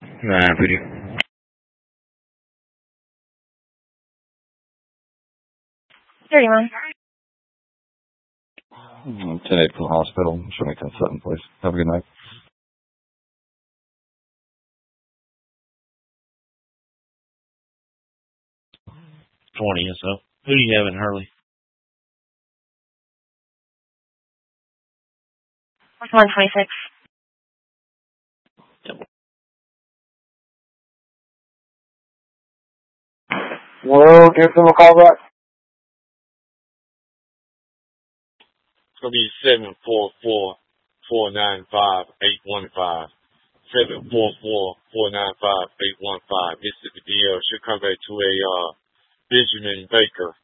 Voodoo. 31. 10-8 for the hospital. Show me 10-7, please. Have a good night. Yes, so. Who do you have in Hurley? 126. Hello, give them a call back. It's going to be 744-495-815. 744-495-815. This is the deal. Should come back to a Benjamin Baker.